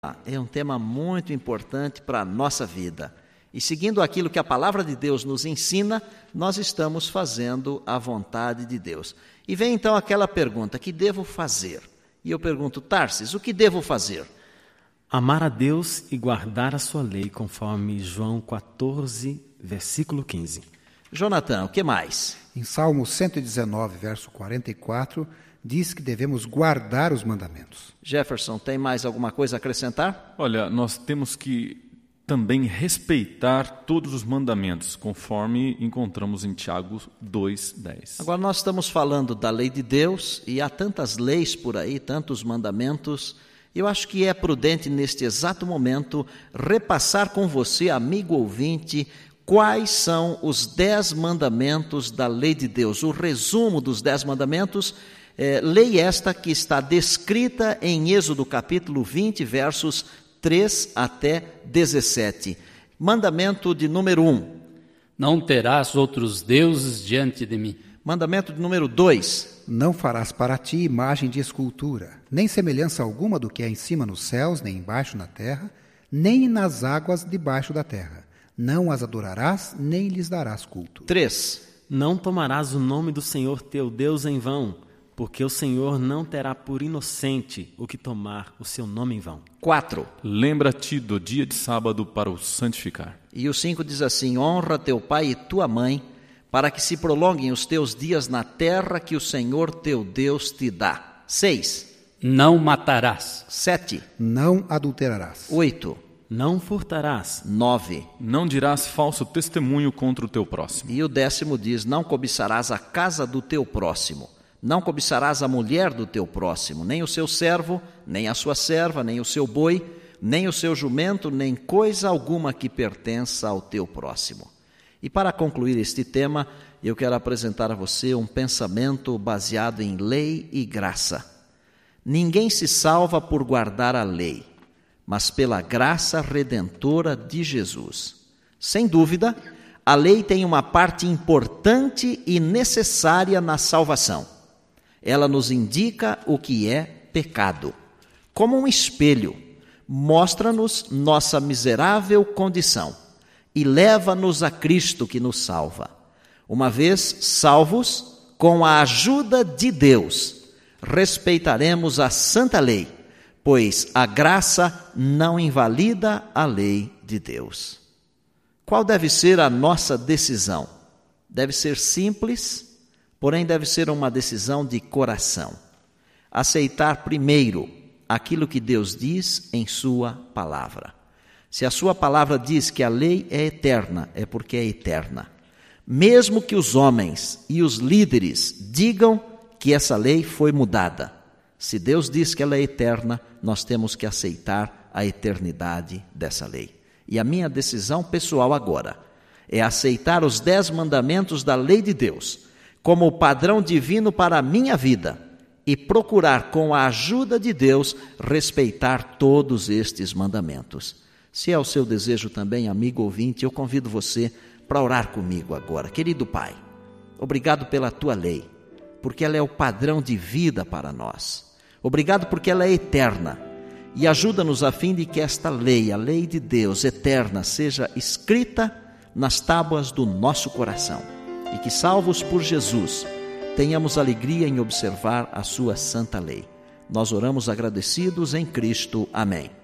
É um tema muito importante para a nossa vida. E seguindo aquilo que a palavra de Deus nos ensina, nós estamos fazendo a vontade de Deus. E vem então aquela pergunta: que devo fazer? E eu pergunto: Tarsis, o que devo fazer? Amar a Deus e guardar a sua lei, conforme João 14, versículo 15. Jonathan, o que mais? Em Salmo 119, verso 44, diz que devemos guardar os mandamentos. Jefferson, tem mais alguma coisa a acrescentar? Olha, nós temos que também respeitar todos os mandamentos, conforme encontramos em Tiago 2:10. Agora nós estamos falando da lei de Deus e há tantas leis por aí, tantos mandamentos. Eu acho que é prudente neste exato momento repassar com você, amigo ouvinte, quais são os 10 mandamentos da lei de Deus. O resumo dos 10 mandamentos, lei esta que está descrita em Êxodo capítulo 20, versos 3 até 17. Mandamento de número 1. Não terás outros deuses diante de mim. Mandamento de número 2. Não farás para ti imagem de escultura, nem semelhança alguma do que é em cima nos céus, nem embaixo na terra, nem nas águas debaixo da terra. Não as adorarás, nem lhes darás culto. 3. Não tomarás o nome do Senhor teu Deus em vão, porque o Senhor não terá por inocente o que tomar o seu nome em vão. 4. Lembra-te do dia de sábado para o santificar. E o 5 diz assim: honra teu pai e tua mãe, para que se prolonguem os teus dias na terra que o Senhor teu Deus te dá. 6. Não matarás. 7. Não adulterarás. 8. Não furtarás. 9. Não dirás falso testemunho contra o teu próximo. E o 10º diz: não cobiçarás a casa do teu próximo. Não cobiçarás a mulher do teu próximo, nem o seu servo, nem a sua serva, nem o seu boi, nem o seu jumento, nem coisa alguma que pertença ao teu próximo. E para concluir este tema, eu quero apresentar a você um pensamento baseado em lei e graça. Ninguém se salva por guardar a lei, mas pela graça redentora de Jesus. Sem dúvida, a lei tem uma parte importante e necessária na salvação. Ela nos indica o que é pecado. Como um espelho, mostra-nos nossa miserável condição e leva-nos a Cristo que nos salva. Uma vez salvos, com a ajuda de Deus, respeitaremos a santa lei, pois a graça não invalida a lei de Deus. Qual deve ser a nossa decisão? Deve ser simples, porém deve ser uma decisão de coração. Aceitar primeiro aquilo que Deus diz em sua palavra. Se a sua palavra diz que a lei é eterna, é porque é eterna. Mesmo que os homens e os líderes digam que essa lei foi mudada, se Deus diz que ela é eterna, nós temos que aceitar a eternidade dessa lei. E a minha decisão pessoal agora é aceitar os 10 mandamentos da lei de Deus como o padrão divino para a minha vida e procurar, com a ajuda de Deus, respeitar todos estes mandamentos. Se é o seu desejo também, amigo ouvinte, eu convido você para orar comigo agora. Querido Pai, obrigado pela Tua lei, porque ela é o padrão de vida para nós. Obrigado porque ela é eterna. E ajuda-nos a fim de que esta lei, a lei de Deus eterna, seja escrita nas tábuas do nosso coração. E que, salvos por Jesus, tenhamos alegria em observar a sua santa lei. Nós oramos agradecidos em Cristo. Amém.